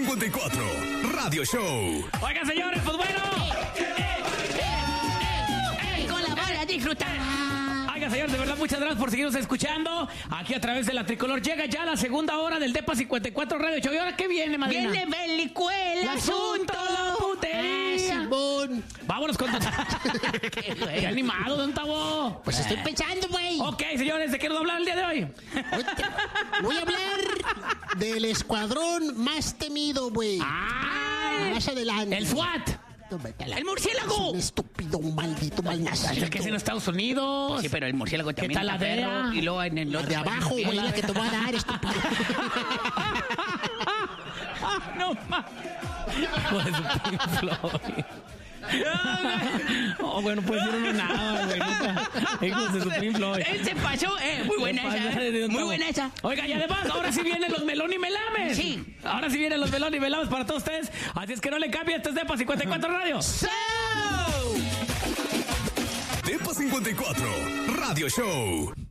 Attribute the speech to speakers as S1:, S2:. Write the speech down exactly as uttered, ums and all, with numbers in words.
S1: cincuenta y cuatro Radio Show.
S2: Oigan, señores, pues bueno.
S3: Con la bola, disfrutar.
S2: Oigan, señores, de verdad, muchas gracias por seguirnos escuchando. Aquí a través de la Tricolor llega ya la segunda hora del Depa cincuenta y cuatro Radio Show. ¿Y ahora qué viene, madrina?
S3: Viene Belicuela,
S2: El asunto, la putería.
S3: Simón.
S2: Vámonos con... qué, qué animado, don Tavo.
S3: Pues estoy pensando, güey.
S2: Ok, señores, ¿de qué nos va a hablar el día de hoy?
S3: Voy a hablar del escuadrón más temido, güey.
S2: ¡Ah!
S3: Más adelante.
S2: El SWAT.
S3: El murciélago. Un estúpido, un maldito, malnacido.
S2: ¿Es que es en Estados Unidos?
S4: Sí, pero el murciélago también.
S2: ¿Qué tal la
S4: está
S2: D E A?
S4: perro, y luego en el
S3: La
S4: otro.
S3: de abajo, güey, la que te voy a dar, estúpido.
S2: No mames. Hijo de su Pink Floyd. Oh, bueno, pues yo no nada, güey. Nunca. Hijos de su Pink Floyd.
S4: Él se pasó, eh. Muy buena esa. Muy buena esa.
S2: Oiga, y además, ahora sí vienen los melón y melames.
S4: Sí.
S2: Ahora sí vienen los melón y melames para todos ustedes. Así es que no le cambie, este es Depa cincuenta y cuatro Radio.
S4: So.
S1: Depa cincuenta y cuatro Radio Show.